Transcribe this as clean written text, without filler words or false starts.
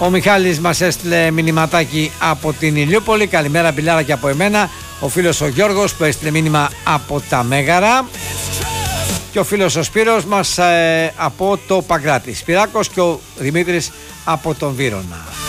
Ο Μιχάλης μας έστειλε μηνυματάκι από την Ηλιούπολη. Καλημέρα Μπιλάρα και από εμένα. Ο φίλος ο Γιώργος που έστειλε μήνυμα από τα Μέγαρα. Και ο φίλος ο Σπύρος μας από το Παγκράτη. Σπυράκος και ο Δημήτρης από τον Βύρωνα.